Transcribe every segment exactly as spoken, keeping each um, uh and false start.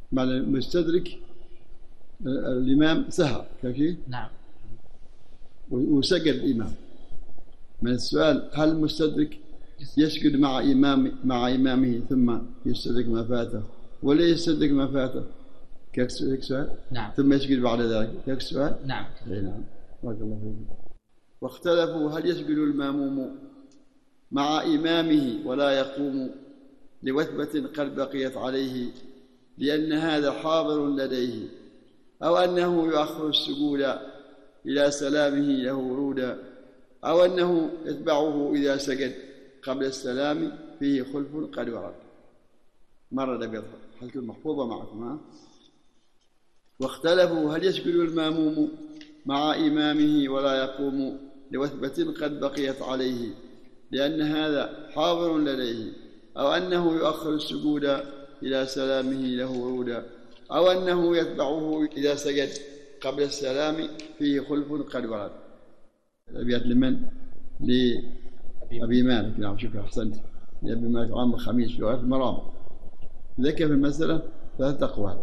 بعد المستدرك الإمام سهى كيف؟ نعم. وسجد الإمام. من السؤال هل المستدرك يسجد مع إمام مع إمامه ثم يستدرك ما فاته ولا يستدرك ما فاته؟ كيف سؤال؟ نعم. ثم يسجد بعد ذلك كيف سؤال؟ نعم. أي نعم. بارك الله فيك. واختلفوا هل يسجد الماموم مع إمامه ولا يقوم لوثبة قد بقيت عليه لأن هذا حاضر لديه أو أنه يؤخر السجود إلى سلامه له ورودا أو أنه يتبعه إذا سجد قبل السلام فيه خلف قد ورد. مرة بيض حلقة محفوظة معكم. ها؟ واختلفوا هل يسجد الماموم مع إمامه ولا يقوم لوثبة قد بقيت عليه لأن هذا حاضر لديه أو أنه يؤخر السجود إلى سلامه له ورودا أو أنه يتبعه إذا سجد قبل السلام فيه خلف قد ورد. الأبيات لمن؟ لأبي مالك. نعم شكرا أحسنت. لأبي مالك عام الخميس في رواية المرام ذكر في المسألة ثلاثة أقوال.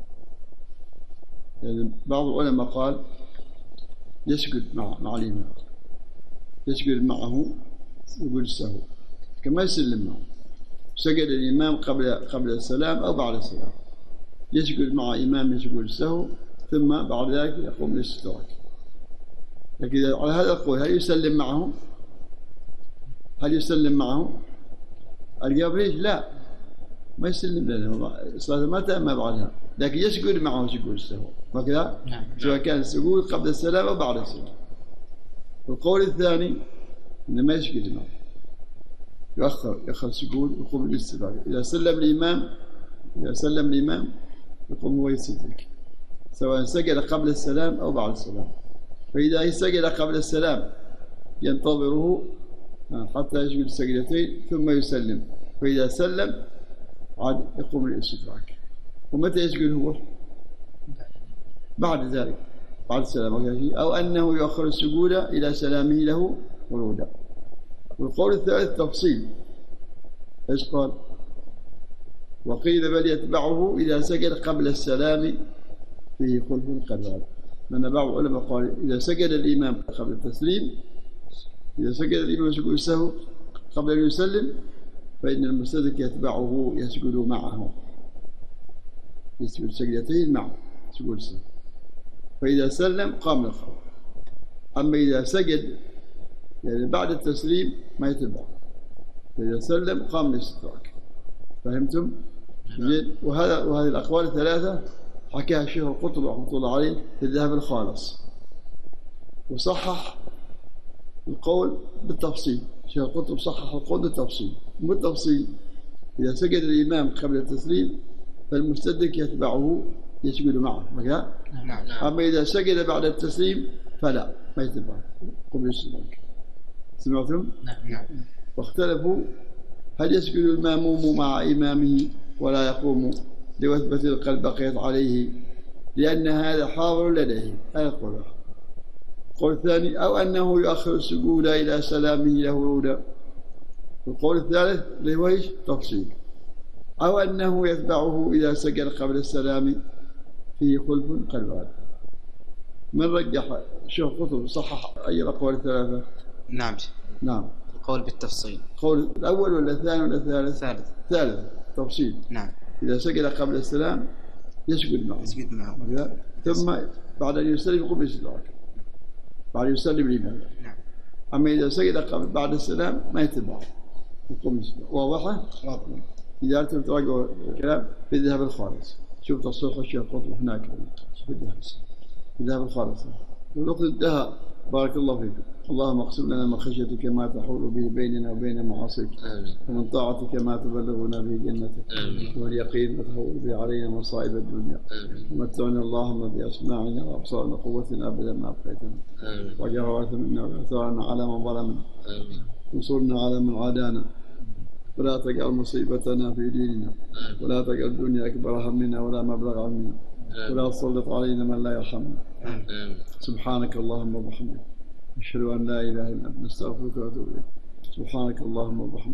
يعني بعض العلماء قال يسجد مع مع الإمام، يسجد معه يقول السهو كما يسلم معه. سجد الإمام قبل قبل السلام أو بعد السلام، يسجد مع إمام يسجد السهو ثم بعد ذلك يقوم للاستدراك. لكن على هذا القول هل يسلم معه؟ هل يسلم معه؟ الجواب ليش؟ لا ما يسلم لأنه الصلاة ما تم بعدها، لكن يسجد معه سجود السهو وكذا سواء كان السجود قبل السلام أو بعد السلام. والقول الثاني إنه ما يسجد معه، يؤخر يؤخر السجود ويقوم بالاستدراك. إذا سلم الإمام إذا سلم الإمام يقوم هو يستدرك سواء سجد قبل السلام أو بعد السلام. فإذا سجد قبل السلام ينتظره حتى يسجد السجدتين ثم يسلم، فإذا سلم عاد يقوم بالاستدراك. ومتى يسجد هو؟ بعد ذلك بعد السلام، أو أنه يؤخر السجود إلى سلامه له ورودا. والقول الثالث تفصيل. ايش قال؟ وقيل بل يتبعه إذا سجد قبل السلام فيه خلف قد ورد. لأن بعض العلماء قال إذا سجد الإمام قبل التسليم، إذا سجد الإمام سجود السهو قبل أن يسلم فإن المستدرك يتبعه يسجد معه، يسجد سجدتين معه سجود السهو. فإذا سلم قام الخوف. أما إذا سجد يعني بعد التسليم ما يتبعه، فإذا سلم قام الاستدراك. فهمتم؟ زين. وهذا وهذه الأقوال الثلاثة حكاها الشيخ القطب رحمه الله عليه في الذهب الخالص، وصحح القول بالتفصيل. الشيخ القطب صحح القول بالتفصيل. بالتفصيل إذا سجد الإمام قبل التسليم فالمستدرك يتبعه يسجد معه. أما إذا سجد بعد التسليم فلا ما يتبعه قبل الاستدراك. سمعتم؟ نعم. واختلفوا هل يسجد الماموم مع إمامه ولا يقوم لوثبة القلب بقيت عليه لأن هذا حاضر لديه. هذا القول. القول الثاني أو أنه يؤخر السجود إلى سلامه له ورودا. القول الثالث اللي هو ايش؟ تفصيل. أو أنه يتبعه إذا سجد قبل السلام فيه خلف قد ورد. من رجح الشيخ قطب صحح أي الأقوال الثلاثة؟ نعم. نعم. القول بالتفصيل. القول الأول ولا الثاني ولا الثالث؟ ثالث. ثالث تفصيل. نعم. إذا سجد قبل السلام يسجد معه. يسجد معه. ثم بعد أن يسلم يقوم بالاستدراك. بعد أن يسلم الإمام. نعم. أما إذا سجد قبل بعد السلام ما يتبعه يقوم بالاستدراك. واضحة؟ واضح. إذا أردتم تراجعوا الكلام في الذهب الخالص شوف تصحيح الشيخ قطب هناك في الذهب في الذهب الخالص. والوقت انتهى. بارك الله فيكم. اللهم اقسم لنا من خشيتك ما تحول به بيننا وبين معاصيك، ومن طاعتك ما تبلغنا به جنتك، واليقين ما تهون به علينا مصائب الدنيا، ومتعنا اللهم بأسماعنا وأبصارنا قوتنا أبدا ما أبقيتنا، واجعل الوارث منا وآثارنا على من ظلمنا، وانصرنا على من عادانا، ولا تجعل مصيبتنا في ديننا، ولا تجعل الدنيا أكبر همنا ولا مبلغ علمنا، ولا تسلط علينا من لا يرحمنا. سبحانك اللهم وبحمدك نشهد أن لا إله إلا أنت نستغفرك ونتوب إليك. سبحانك اللهم وبحمدك.